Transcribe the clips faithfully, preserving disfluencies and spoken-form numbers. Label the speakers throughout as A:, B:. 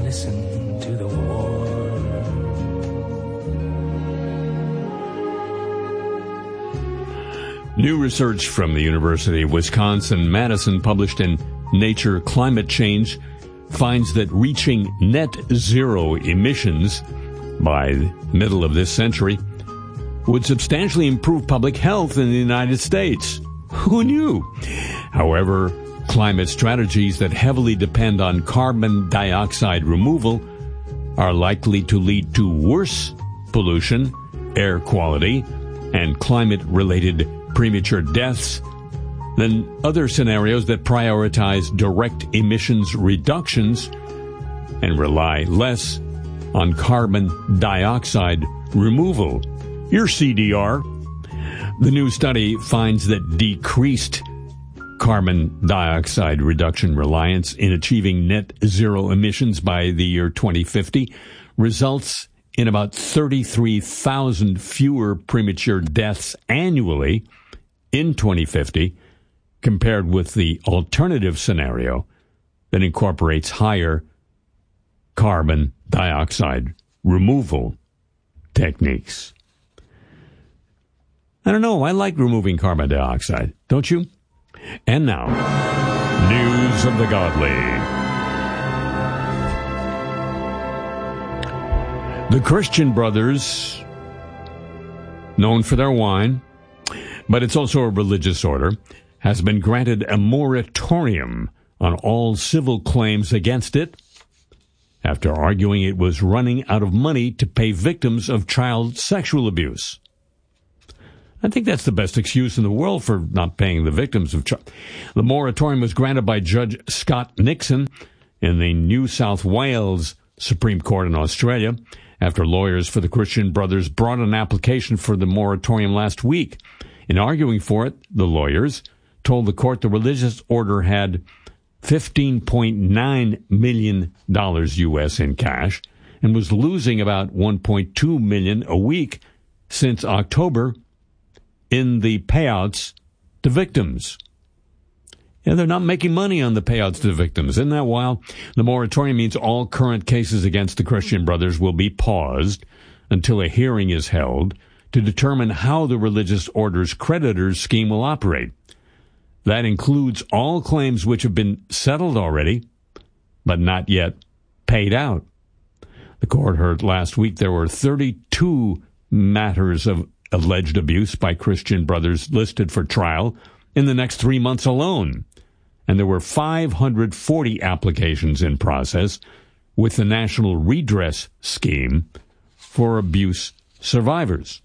A: listen to the war.
B: New research from the University of Wisconsin-Madison published in Nature Climate Change finds that reaching net zero emissions by the middle of this century would substantially improve public health in the United States. Who knew? However, climate strategies that heavily depend on carbon dioxide removal are likely to lead to worse pollution, air quality, and climate-related premature deaths than other scenarios that prioritize direct emissions reductions and rely less on carbon dioxide removal. Your C D R. The new study finds that decreased carbon dioxide reduction reliance in achieving net zero emissions by the year twenty fifty results in about thirty-three thousand fewer premature deaths annually in twenty fifty compared with the alternative scenario that incorporates higher carbon dioxide removal techniques. I don't know, I like removing carbon dioxide, don't you? And now, news of the godly. The Christian Brothers, known for their wine, but it's also a religious order, has been granted a moratorium on all civil claims against it after arguing it was running out of money to pay victims of child sexual abuse. I think that's the best excuse in the world for not paying the victims of child. The moratorium was granted by Judge Scott Nixon in the New South Wales Supreme Court in Australia after lawyers for the Christian Brothers brought an application for the moratorium last week. In arguing for it, the lawyers told the court the religious order had fifteen point nine million dollars U S in cash and was losing about one point two million dollars a week since October in the payouts to victims. Yeah, they're not making money on the payouts to victims. Isn't that wild? The moratorium means all current cases against the Christian Brothers will be paused until a hearing is held to determine how the religious order's creditors scheme will operate. That includes all claims which have been settled already, but not yet paid out. The court heard last week there were thirty-two matters of alleged abuse by Christian Brothers listed for trial in the next three months alone. And there were five hundred forty applications in process with the National Redress Scheme for abuse survivors.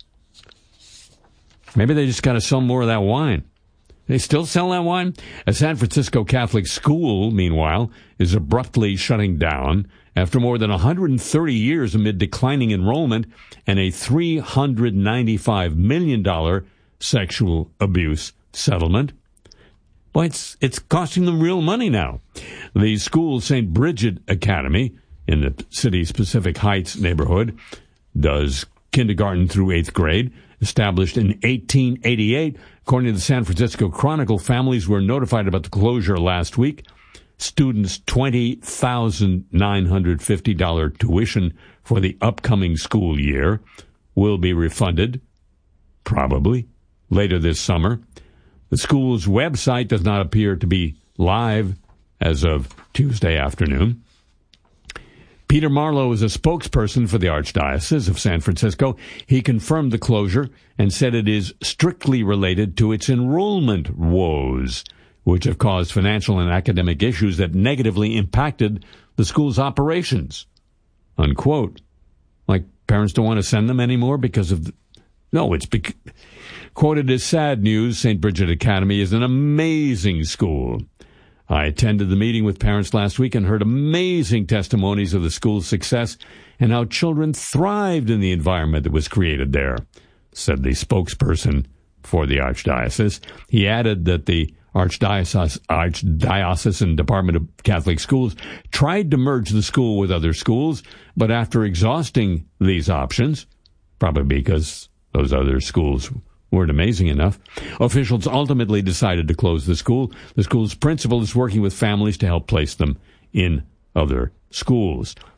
B: Maybe they just got to sell more of that wine. They still sell that wine? A San Francisco Catholic school, meanwhile, is abruptly shutting down after more than one hundred thirty years amid declining enrollment and a three hundred ninety-five million dollars sexual abuse settlement. Well, it's, it's costing them real money now. The school, Saint Bridget Academy, in the city's Pacific Heights neighborhood, does kindergarten through eighth grade. Established in eighteen eighty-eight, according to the San Francisco Chronicle, families were notified about the closure last week. Students' twenty thousand nine hundred fifty dollars tuition for the upcoming school year will be refunded, probably, later this summer. The school's website does not appear to be live as of Tuesday afternoon. Peter Marlowe is a spokesperson for the Archdiocese of San Francisco. He confirmed the closure and said it is strictly related to its enrollment woes, which have caused financial and academic issues that negatively impacted the school's operations. Unquote. Like parents don't want to send them anymore because of... The, no, it's... Bec- quoted as sad news, Saint Bridget Academy is an amazing school. I attended the meeting with parents last week and heard amazing testimonies of the school's success and how children thrived in the environment that was created there, said the spokesperson for the Archdiocese. He added that the Archdiocese, Archdiocesan Department of Catholic Schools tried to merge the school with other schools, but after exhausting these options, probably because those other schools weren't amazing enough, officials ultimately decided to close the school. The school's principal is working with families to help place them in other schools.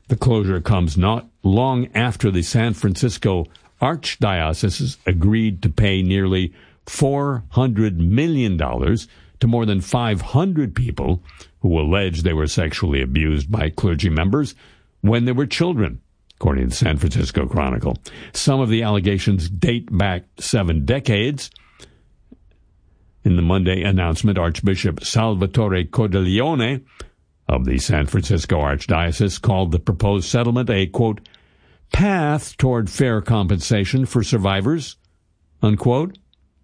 B: The closure comes not long after the San Francisco Archdiocese agreed to pay nearly four hundred million dollars to more than five hundred people who allege they were sexually abused by clergy members when they were children, according to the San Francisco Chronicle. Some of the allegations date back seven decades. In the Monday announcement, Archbishop Salvatore Cordileone of the San Francisco Archdiocese called the proposed settlement a, quote, path toward fair compensation for survivors, unquote.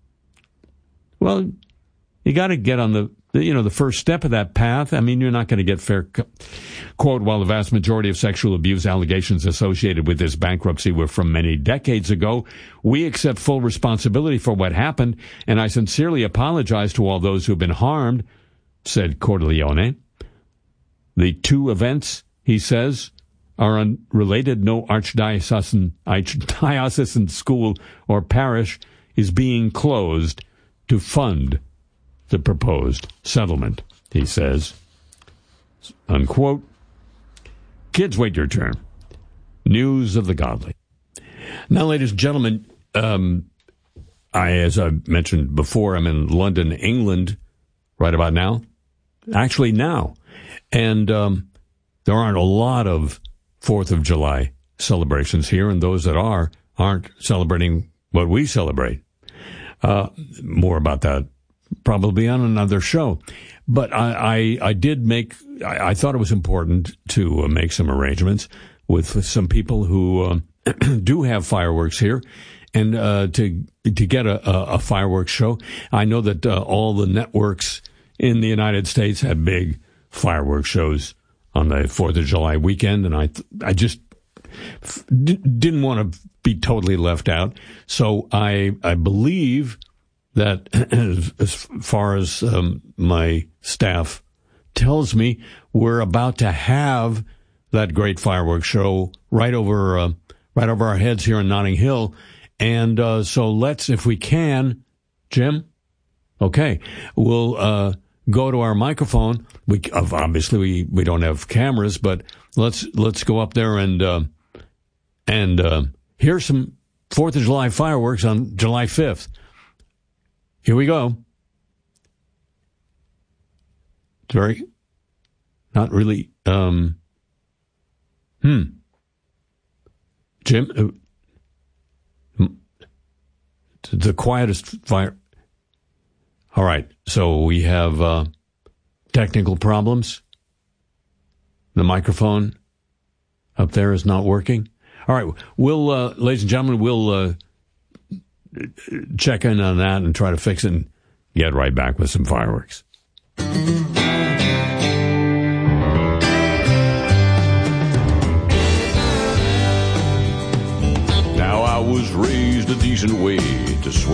B: Well, you got to get on the, you know, the first step of that path. I mean, you're not going to get fair, co- quote, while the vast majority of sexual abuse allegations associated with this bankruptcy were from many decades ago, we accept full responsibility for what happened, and I sincerely apologize to all those who've been harmed, said Cordileone. The two events, he says, are unrelated. No archdiocesan, archdiocesan school or parish is being closed to fund the proposed settlement, he says. Unquote. Kids, wait your turn. News of the godly. Now, ladies and gentlemen, um, I, as I mentioned before, I'm in London, England, right about now. Actually, now. And um, there aren't a lot of Fourth of July celebrations here, and those that are aren't celebrating what we celebrate. Uh, more about that probably on another show. But I, I, I did make, I, I thought it was important to uh, make some arrangements with some people who uh, do have fireworks here, and uh, to to get a, a, a fireworks show. I know that uh, all the networks in the United States have big fireworks shows on the Fourth of July weekend, and I I just d- didn't want to be totally left out. So I I believe that as, as far as um, my staff tells me, we're about to have that great fireworks show right over uh, right over our heads here in Notting Hill, and uh, so let's, if we can, Jim. Okay, we'll uh, go to our microphone. We obviously we, we don't have cameras, but let's let's go up there and uh, and uh, hear some Fourth of July fireworks on July fifth. Here we go. It's very, not really. Um, hmm. Jim, uh, the quietest fire. All right, so we have uh, technical problems. The microphone up there is not working. All right, we'll, uh, ladies and gentlemen, we'll uh, check in on that and try to fix it and get right back with some fireworks.
C: Now I was raised a decent way to swear.